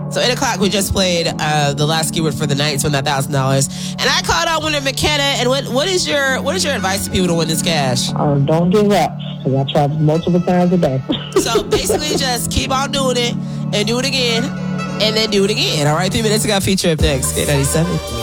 So 8 o'clock, we just played the last keyword for the night to win that $1,000. And I called out winner McKenna. And what is your advice to people to win this cash? Don't give up, because I tried multiple times a day. So basically, just keep on doing it and do it again and then do it again. All right, 3 minutes ago, feature up next. K97.